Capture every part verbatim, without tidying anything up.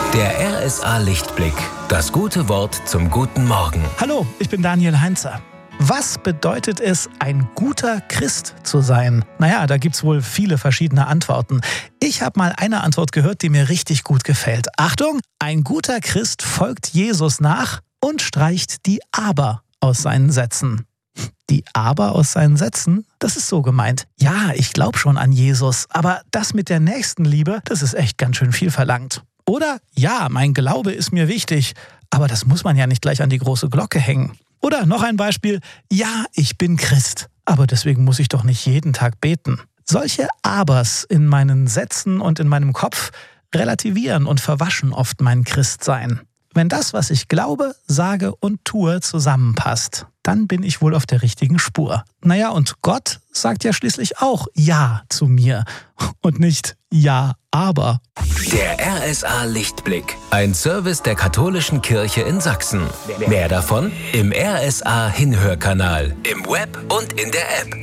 Der R S A Lichtblick. Das gute Wort zum guten Morgen. Hallo, ich bin Daniel Heinzer. Was bedeutet es, ein guter Christ zu sein? Naja, da gibt's wohl viele verschiedene Antworten. Ich habe mal eine Antwort gehört, die mir richtig gut gefällt. Achtung, ein guter Christ folgt Jesus nach und streicht die Aber aus seinen Sätzen. Die Aber aus seinen Sätzen? Das ist so gemeint. Ja, ich glaube schon an Jesus, aber das mit der Nächstenliebe, das ist echt ganz schön viel verlangt. Oder, ja, mein Glaube ist mir wichtig, aber das muss man ja nicht gleich an die große Glocke hängen. Oder noch ein Beispiel, ja, ich bin Christ, aber deswegen muss ich doch nicht jeden Tag beten. Solche Abers in meinen Sätzen und in meinem Kopf relativieren und verwaschen oft mein Christsein. Wenn das, was ich glaube, sage und tue, zusammenpasst, dann bin ich wohl auf der richtigen Spur. Naja, und Gott sagt ja schließlich auch Ja zu mir und nicht Ja, aber. Der R S A Lichtblick. Ein Service der Katholischen Kirche in Sachsen. Mehr davon im R S A Hinhörkanal, im Web und in der App.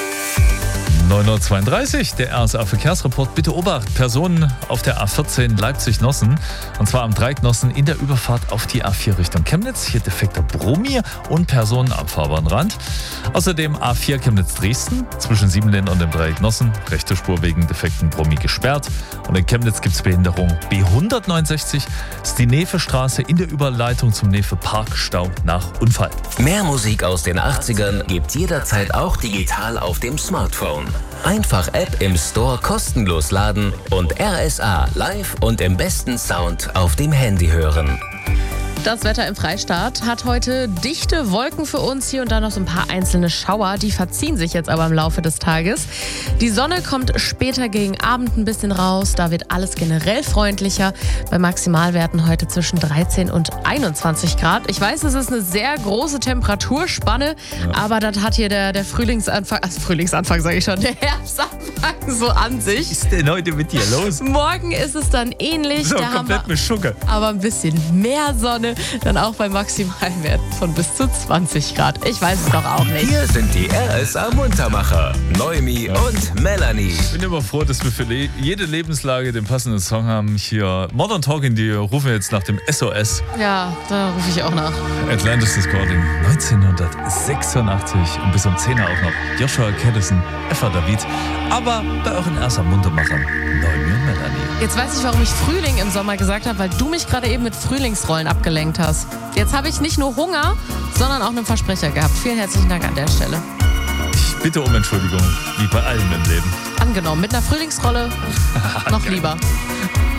neun Uhr zweiunddreißig, der R S A-Verkehrsreport. Bitte Obacht, Personen auf der A vierzehn Leipzig-Nossen. Und zwar am Dreieck Nossen in der Überfahrt auf die A vier Richtung Chemnitz. Hier defekter Brummi und Personen am Fahrbahnrand. Außerdem A vier Chemnitz-Dresden zwischen Siebenlinden und dem Dreieck Nossen. Rechte Spur wegen defekten Brummi gesperrt. Und in Chemnitz gibt es Behinderung. B hundertneunundsechzig ist die Nefe-Straße in der Überleitung zum Nefe-Parkstau nach Unfall. Mehr Musik aus den achtzigern gibt's jederzeit auch digital auf dem Smartphone. Einfach App im Store kostenlos laden und R S A live und im besten Sound auf dem Handy hören. Das Wetter im Freistaat hat heute dichte Wolken für uns, hier und da noch so ein paar einzelne Schauer. Die verziehen sich jetzt aber im Laufe des Tages. Die Sonne kommt später gegen Abend ein bisschen raus. Da wird alles generell freundlicher. Bei Maximalwerten heute zwischen dreizehn und einundzwanzig Grad. Ich weiß, es ist eine sehr große Temperaturspanne, ja. aber das hat hier der, der Frühlingsanfang, also Frühlingsanfang sage ich schon, der Herbstanfang so an sich. Was ist denn heute mit dir los? Morgen ist es dann ähnlich. So, da komplett haben wir mit Schucke. Aber ein bisschen mehr Sonne. Dann auch bei Maximalwerten von bis zu zwanzig Grad. Ich weiß es doch auch nicht. Hier sind die R S A Muntermacher, Noemi ja. und Melanie. Ich bin immer froh, dass wir für le- jede Lebenslage den passenden Song haben. Hier Modern Talking, die rufen jetzt nach dem S O S. Ja, da rufe ich auch nach. Atlantis Discording neunzehnhundertsechsundachtzig und bis um zehn Uhr auch noch Joshua Caddison, Eva David. Aber bei euren R S A Muntermachern, Noemi und Melanie. Jetzt weiß ich, warum ich Frühling im Sommer gesagt habe, weil du mich gerade eben mit Frühlingsrollen abgelenkt hast. Jetzt habe ich nicht nur Hunger, sondern auch einen Versprecher gehabt. Vielen herzlichen Dank an der Stelle. Ich bitte um Entschuldigung, wie bei allem im Leben. Angenommen, mit einer Frühlingsrolle noch lieber.